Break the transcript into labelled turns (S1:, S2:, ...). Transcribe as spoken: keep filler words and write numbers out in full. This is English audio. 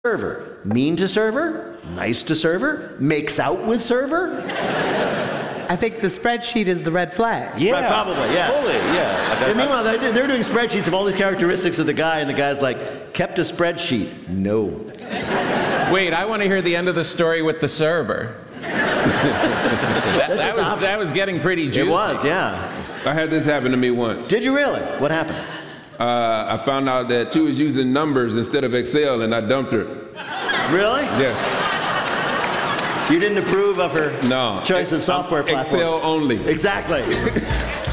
S1: server? Mean to server? Nice to server? Makes out with server?
S2: I think the spreadsheet is the red flag.
S1: Yeah,
S3: Right,
S1: probably, yes.
S3: Fully, yeah. Like,
S1: And meanwhile, they're, they're doing spreadsheets of all these characteristics of the guy, and the guy's like, kept a spreadsheet. No.
S4: Wait, I want to hear the end of the story with the server. that, that,
S1: just
S4: was,
S1: opposite.
S4: that was getting pretty juicy.
S1: It was, yeah.
S5: I had this happen to me once.
S1: Did you really? What happened?
S5: Uh, I found out that she was using numbers instead of Excel, and I dumped her.
S1: Really?
S5: Yes.
S1: You didn't approve of her
S5: No.
S1: choice of software platforms?
S5: Excel only.
S1: Exactly.